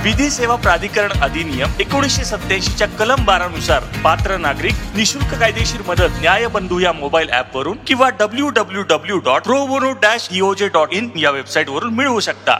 विधी सेवा प्राधिकरण अधिनियम 1987च्या कलम 12 नुसार पात्र नागरिक निशुल्क कायदेशीर मदत न्यायबंधू या मोबाईल ऍप वरून किंवा www.probono-eoj.in या वेबसाईट वरून मिळवू शकता.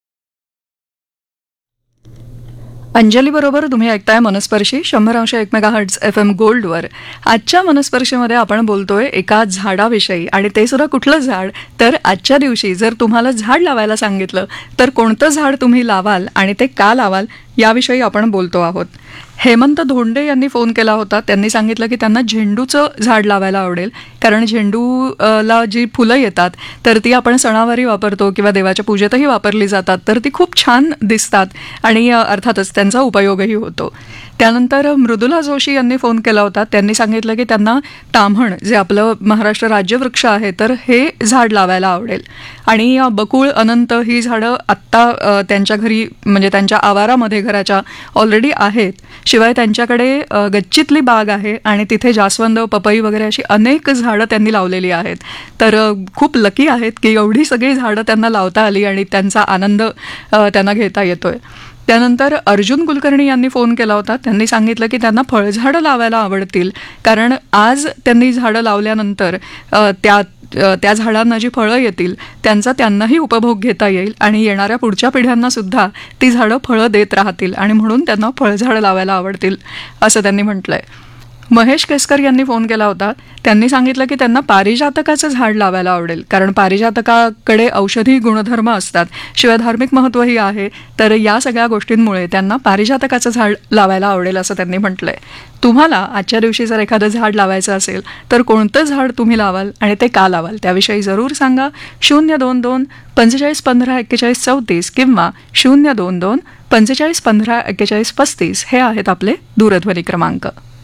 अंजली बरोबर तुम्ही ऐकताय मनस्पर्शी 100.1 मेगाहर्ट्झ FM गोल्डवर. आजच्या मनस्पर्शीमध्ये आपण बोलतोय एका झाडाविषयी, आणि ते सुद्धा कुठलं झाड तर आजच्या दिवशी जर तुम्हाला झाड लावायला सांगितलं तर कोणतं झाड तुम्ही लावाल आणि ते का लावाल याविषयी आपण बोलतो आहोत. हेमंत धोंडे यांनी फोन केला होता. त्यांनी सांगितलं की त्यांना झेंडूचं झाड लावायला आवडेल, कारण झेंडूला जी फुलं येतात तर ती आपण सणावारी वापरतो किंवा देवाच्या पूजेतही वापरली जातात, तर ती खूप छान दिसतात आणि अर्थातच त्यांचा उपयोगही होतो. त्यानंतर मृदुला जोशी यांनी फोन केला होता. त्यांनी सांगितलं की त्यांना ताम्हण, जे आपलं महाराष्ट्र राज्यवृक्ष आहे, तर हे झाड लावायला आवडेल. आणि बकुळ, अनंत ही झाडं आत्ता त्यांच्या घरी म्हणजे त्यांच्या आवारामध्ये घराच्या ऑलरेडी आहेत. शिवाय त्यांच्याकडे गच्चीतली बाग आहे आणि तिथे जास्वंद, पपई वगैरे अशी अनेक झाडं त्यांनी लावलेली आहेत. तर खूप लकी आहेत की एवढी सगळी झाडं त्यांना लावता आली आणि त्यांचा आनंद त्यांना घेता येतोय. त्यानंतर अर्जुन कुलकर्णी यांनी फोन केला होता. त्यांनी सांगितलं की त्यांना फळझाडं लावायला आवडतील, कारण आज त्यांनी झाडं लावल्यानंतर त्या झाडांना जी फळं येतील त्यांचा त्यांनाही उपभोग घेता येईल आणि येणाऱ्या पुढच्या पिढ्यांना सुद्धा ती झाडं फळं देत राहतील, आणि म्हणून त्यांना फळझाडं लावायला आवडतील असं त्यांनी म्हटलंय. महेश केसकर यांनी फोन केला होता. त्यांनी सांगितलं की त्यांना पारिजातकाचं झाड लावायला आवडेल, कारण पारिजातकाकडे औषधी गुणधर्म असतात, शिवाय धार्मिक महत्त्वही आहे. तर या सगळ्या गोष्टींमुळे त्यांना पारिजातकाचं झाड लावायला आवडेल असं त्यांनी म्हटलंय. तुम्हाला आजच्या दिवशी जर एखादं झाड लावायचं असेल तर कोणतं झाड तुम्ही लावाल आणि ते का लावाल त्याविषयी जरूर सांगा. 022-4515-4134 किंवा 022-4515-4135 हे आहेत आपले दूरध्वनी क्रमांक.